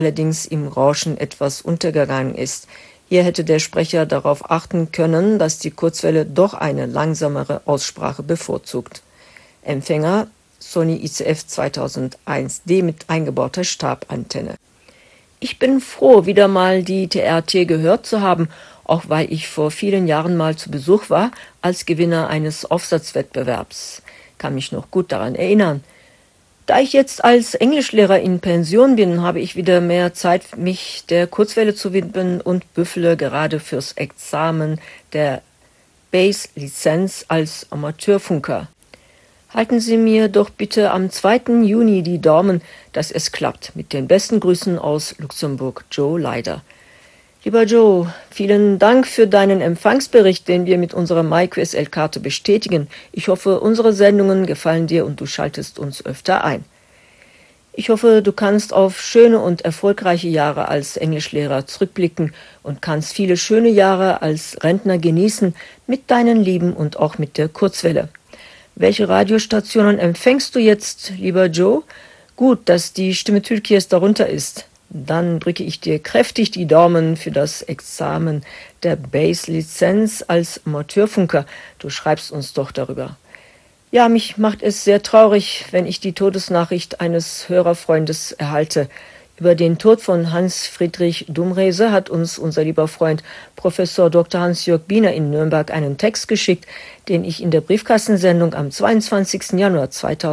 allerdings im Rauschen etwas untergegangen ist. Hier hätte der Sprecher darauf achten können, dass die Kurzwelle doch eine langsamere Aussprache bevorzugt. Empfänger Sony ICF 2001D mit eingebauter Stabantenne. Ich bin froh, wieder mal die TRT gehört zu haben, auch weil ich vor vielen Jahren mal zu Besuch war als Gewinner eines Aufsatzwettbewerbs. Kann mich noch gut daran erinnern. Da ich jetzt als Englischlehrer in Pension bin, habe ich wieder mehr Zeit, mich der Kurzwelle zu widmen und büffele gerade fürs Examen der Bass-Lizenz als Amateurfunker. Halten Sie mir doch bitte am 2. Juni die Daumen, dass es klappt. Mit den besten Grüßen aus Luxemburg, Joe Leider. Lieber Joe, vielen Dank für deinen Empfangsbericht, den wir mit unserer MyQSL-Karte bestätigen. Ich hoffe, unsere Sendungen gefallen dir und du schaltest uns öfter ein. Ich hoffe, du kannst auf schöne und erfolgreiche Jahre als Englischlehrer zurückblicken und kannst viele schöne Jahre als Rentner genießen mit deinen Lieben und auch mit der Kurzwelle. Welche Radiostationen empfängst du jetzt, lieber Joe? Gut, dass die Stimme Türkies darunter ist. Dann drücke ich dir kräftig die Daumen für das Examen der Bass-Lizenz als Amateurfunker. Du schreibst uns doch darüber. Ja, mich macht es sehr traurig, wenn ich die Todesnachricht eines Hörerfreundes erhalte. Über den Tod von Hans-Friedrich Dumrese hat uns unser lieber Freund Professor Dr. Hans-Jörg Biener in Nürnberg einen Text geschickt, den ich in der Briefkastensendung am 22. Januar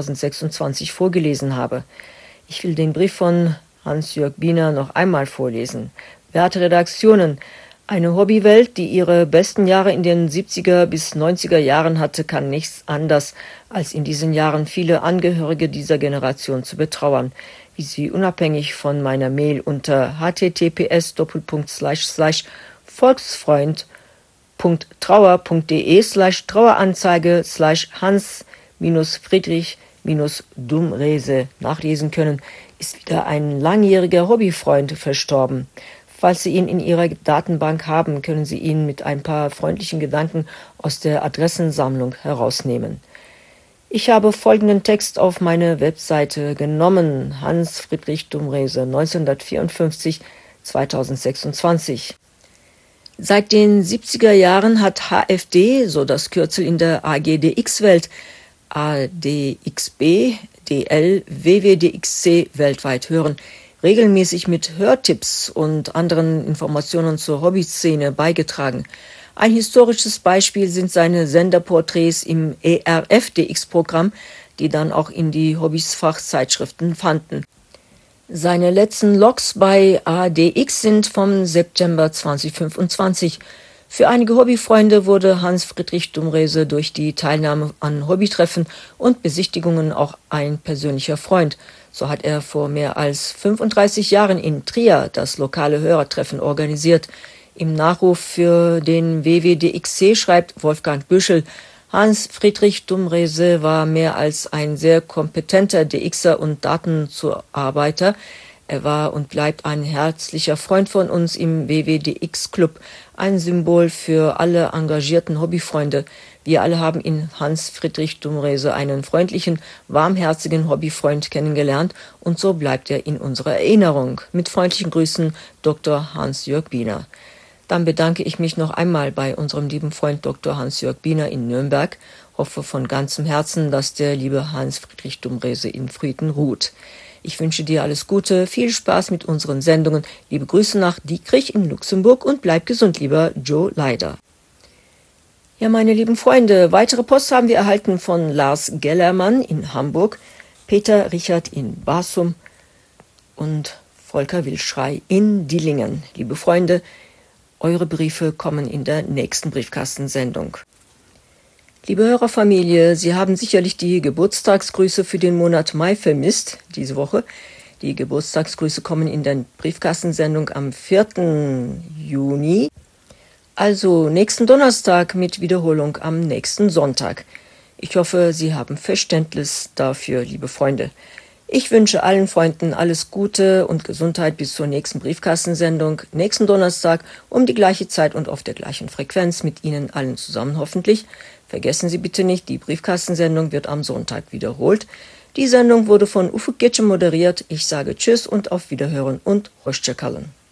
2026 vorgelesen habe. Ich will den Brief von Hans-Jörg Biener noch einmal vorlesen. Werte Redaktionen, eine Hobbywelt, die ihre besten Jahre in den 70er bis 90er Jahren hatte, kann nichts anders, als in diesen Jahren viele Angehörige dieser Generation zu betrauern, wie sie unabhängig von meiner Mail unter https://volksfreund.trauer.de/Hans-Friedrich-Dumrese nachlesen können, ist wieder ein langjähriger Hobbyfreund verstorben. Falls Sie ihn in Ihrer Datenbank haben, können Sie ihn mit ein paar freundlichen Gedanken aus der Adressensammlung herausnehmen. Ich habe folgenden Text auf meine Webseite genommen. Hans-Friedrich Dumrese, 1954-2026. Seit den 70er Jahren hat HFD, so das Kürzel in der AGDX-Welt, ADXB, DL, WWDXC weltweit hören, regelmäßig mit Hörtipps und anderen Informationen zur Hobbyszene beigetragen. Ein historisches Beispiel sind seine Senderporträts im ERF-DX-Programm, die dann auch in die Hobbys-Fachzeitschriften fanden. Seine letzten Logs bei ADX sind vom September 2025. Für einige Hobbyfreunde wurde Hans-Friedrich Dumrese durch die Teilnahme an Hobbytreffen und Besichtigungen auch ein persönlicher Freund. So hat er vor mehr als 35 Jahren in Trier das lokale Hörertreffen organisiert. Im Nachruf für den WWDXC schreibt Wolfgang Büschel, Hans-Friedrich Dumrese war mehr als ein sehr kompetenter DXer und Datenzuarbeiter. Er war und bleibt ein herzlicher Freund von uns im WWDX-Club, ein Symbol für alle engagierten Hobbyfreunde. Wir alle haben in Hans-Friedrich Dumrese einen freundlichen, warmherzigen Hobbyfreund kennengelernt und so bleibt er in unserer Erinnerung. Mit freundlichen Grüßen, Dr. Hans-Jörg Biener. Dann bedanke ich mich noch einmal bei unserem lieben Freund Dr. Hans-Jörg Biener in Nürnberg. Hoffe von ganzem Herzen, dass der liebe Hans-Friedrich Dumrese in Frieden ruht. Ich wünsche dir alles Gute, viel Spaß mit unseren Sendungen. Liebe Grüße nach Dietrich in Luxemburg und bleib gesund, lieber Joe Leider. Ja, meine lieben Freunde, weitere Post haben wir erhalten von Lars Gellermann in Hamburg, Peter Richard in Basum und Volker Wilschrei in Dillingen. Liebe Freunde, eure Briefe kommen in der nächsten Briefkastensendung. Liebe Hörerfamilie, Sie haben sicherlich die Geburtstagsgrüße für den Monat Mai vermisst, diese Woche. Die Geburtstagsgrüße kommen in der Briefkastensendung am 4. Juni, also nächsten Donnerstag mit Wiederholung am nächsten Sonntag. Ich hoffe, Sie haben Verständnis dafür, liebe Freunde. Ich wünsche allen Freunden alles Gute und Gesundheit bis zur nächsten Briefkastensendung, nächsten Donnerstag um die gleiche Zeit und auf der gleichen Frequenz mit Ihnen allen zusammen hoffentlich. Vergessen Sie bitte nicht, die Briefkastensendung wird am Sonntag wiederholt. Die Sendung wurde von Ufuk Getche moderiert. Ich sage Tschüss und auf Wiederhören und Hoşça kalın.